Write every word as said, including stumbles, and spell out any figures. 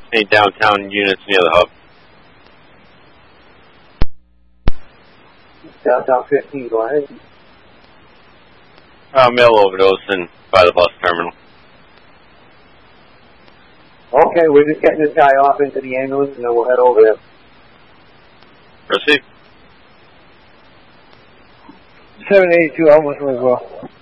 Any downtown units near the hub? Downtown fifteen, go ahead. Uh, male overdose and by the bus terminal. Okay, we're just getting this guy off into the ambulance and then we'll head over there. Proceed. seven eighty-two, almost as well.